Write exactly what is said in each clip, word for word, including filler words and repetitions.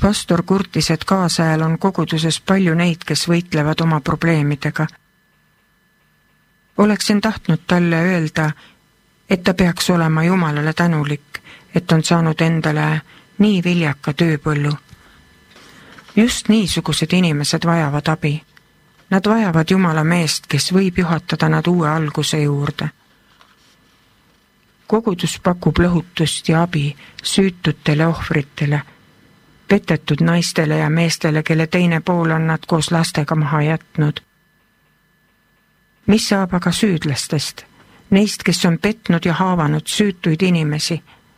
pastor kurtis, et kaasajal on koguduses palju neid, kes võitlevad oma probleemidega. Oleksin tahtnud talle öelda, et ta peaks olema Jumalale tänulik, et on saanud endale nii viljaka tööpõllu. Just niisugused inimesed vajavad abi. Nad vajavad Jumala meest, kes võib juhatada nad uue alguse juurde. Kogudus pakub lõhutust ja abi süütutele ohvritele, petetud naistele ja meestele, kelle teine pool on nad koos lastega maha jätnud. Mis saab aga süüdlastest, neist, kes on petnud ja haavanud süütuid inimesi?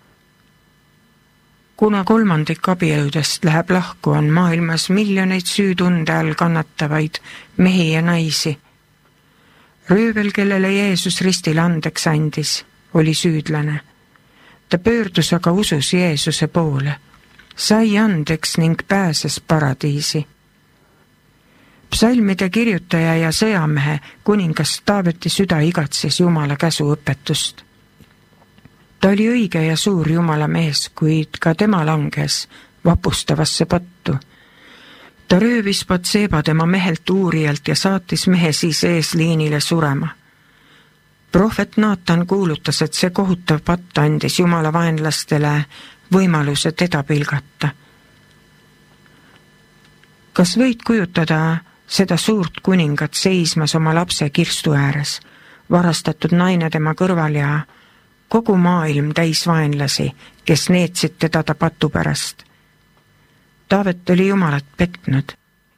Kuna kolmandik abieludest läheb lahku, on maailmas miljoneid süütunde all kannatavaid mehi ja naisi. Röövel, kellele Jeesus ristil andeks andis, oli süüdlane. Ta pöördus aga usus Jeesuse poole, sai andeks ning pääses paradiisi. Psalmide kirjutaja ja sõjamehe kuningas Taaveti süda igatses Jumala käsuõpetust. Ta oli õige ja suur Jumala mees, kuid ka tema langes vapustavasse pattu. Ta röövis Batseba tema mehelt uurijalt ja saatis mehe siis eesliinile surema. Prohvet Naatan kuulutas, et see kohutav patt andis Jumala vaenlastele võimaluse teda pilgata. Kas võid kujutada seda suurt kuningat seismas oma lapse kirstu ääres, varastatud naine tema kõrval ja kogu maailm täis vaenlasi, kes neetsid teda ta patu pärast? Taavet oli Jumalat petnud.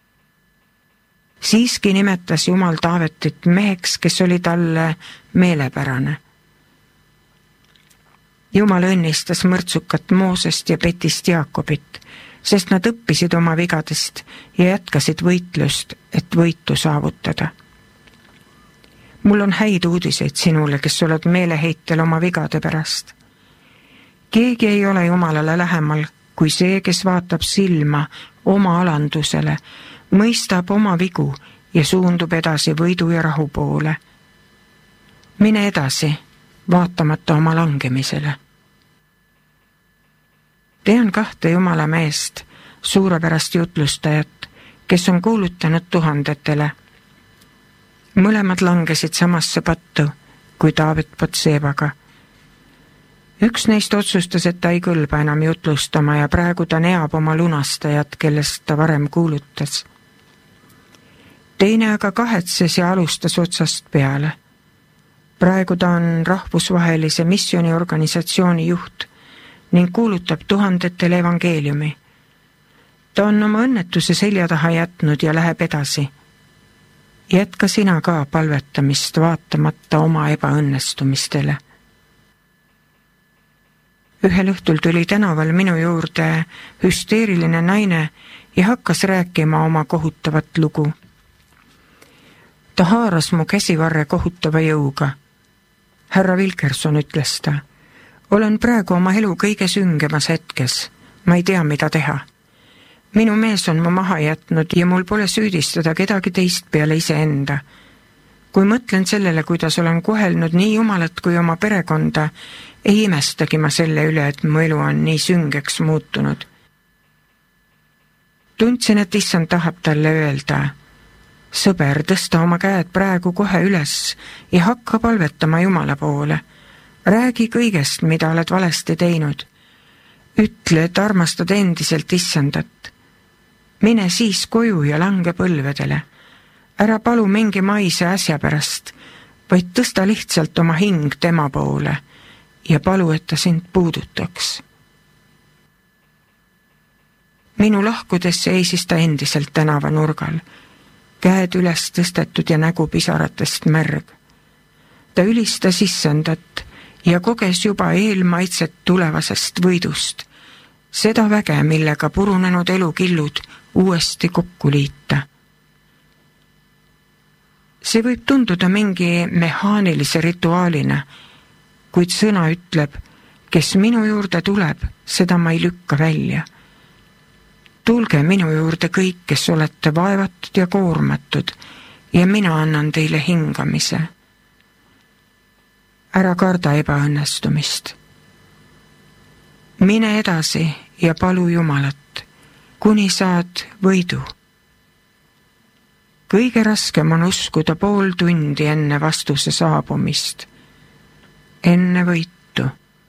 Siiski nimetas Jumal Taavetit meheks, kes oli talle meelepärane. Jumal õnnistas mõrtsukat Moosest ja petist Jaakobit, sest nad õppisid oma vigadest ja jätkasid võitlust, et võitu saavutada. Mul on häid uudiseid sinule, kes oled meeleheitel oma vigade pärast. Keegi ei ole Jumalale lähemal kui see, kes vaatab silma oma alandusele, mõistab oma vigu ja suundub edasi võidu ja rahu poole. Mine edasi, vaatamata oma langemisele. Tean kahte Jumala meest, suurepärast jutlustajat, kes on kuulutanud tuhandetele. Mõlemad langesid samasse pattu, kui Taavet Batsebaga. Üks neist otsustas, et ta ei kõlba enam jutlustama ja praegu ta neab oma lunastajat, kellest ta varem kuulutas. Teine aga kahetses ja alustas otsast peale. Praegu ta on rahvusvahelise missiooniorganisatsiooni juht ning kuulutab tuhandetele evangeeliumi. Ta on oma õnnetuse selja taha jätnud ja läheb edasi. Jätka sina ka palvetamist vaatamata oma ebaõnnestumistele. Ühel õhtul tuli tänaval minu juurde hüsteeriline naine ja hakkas rääkima oma kohutavat lugu. Ta haaras mu käsivarre kohutava jõuga. Härra Wilkerson, ütles ta, olen praegu oma elu kõige süngemas hetkes. Ma ei tea, mida teha. Minu mees on mu maha jätnud ja mul pole süüdistada kedagi teist peale iseenda. Kui mõtlen sellele, kuidas olen kohelnud nii Jumalat kui oma perekonda, ei imestagi ma selle üle, et mu elu on nii süngeks muutunud. Tundsin, et issand tahab talle öelda, sõber, tõsta oma käed praegu kohe üles ja hakka palvetama Jumala poole. Räägi kõigest, mida oled valesti teinud. Ütle, et armastad endiselt issandat. Mine siis koju ja lange põlvedele. Ära palu mingi maise asja pärast, vaid tõsta lihtsalt oma hing tema poole ja palu, et ta sind puudutaks. Minu lahkudes seisis ta endiselt tänava nurgal, käed üles tõstetud ja nägu pisaratest märg. Ta ülistas issandat ja koges juba eelmaitset tulevasest võidust, seda väge, millega purunenud elukillud uuesti kokku liita. See võib tunduda mingi mehaanilise rituaalina, kuid sõna ütleb, kes minu juurde tuleb, seda ma ei lükka välja. Tulge minu juurde kõik, kes olete vaevatud ja koormatud, ja mina annan teile hingamise. Ära karda ebaõnnestumist. Mine edasi ja palu Jumalat. kuni saad võidu. Kõige raskem on uskuda pool tundi enne vastuse saabumist, enne võitu.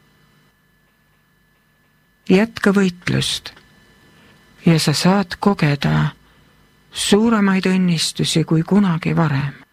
Jätka võitlust ja sa saad kogeda suuremaid õnnistusi kui kunagi varem.